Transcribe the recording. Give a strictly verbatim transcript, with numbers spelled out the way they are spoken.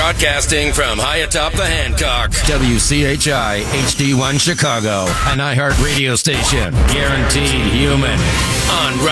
Broadcasting from high atop the Hancock. W C H I H D one Chicago, an iHeart radio station. Guaranteed human. On